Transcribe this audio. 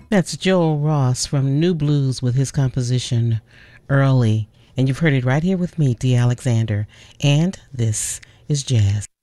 That's Joel Ross from New Blues with his composition Early. And you've heard it right here with me, Dee Alexander. And this is Jazz.